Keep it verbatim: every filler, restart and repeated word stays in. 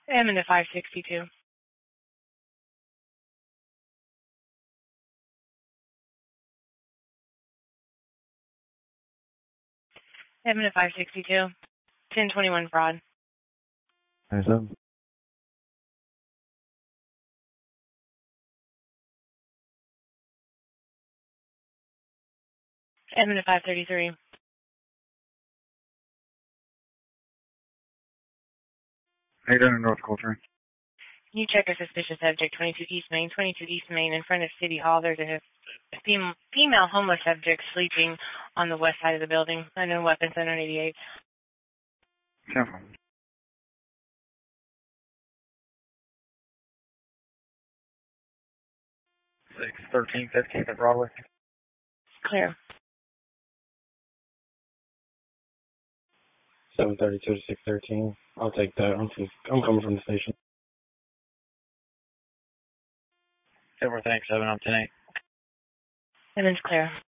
I'm in the five sixty-two. I'm in the five sixty-two. ten twenty-one fraud. Nice up. I'm in the five thirty-three. How you doing in North Coltrane? Can you check a suspicious subject, twenty-two East Main, twenty-two East Main, in front of City Hall? There's a fem- female homeless subject sleeping on the west side of the building. Unknown weapons, unknown eighty-eight. Careful. six, thirteen, fifteenth at Broadway. Clear. seven thirty-two to six thirteen. I'll take that. I'm from, I'm coming from the station. Silver, thanks, seven, I'm ten eight. Seven's clear.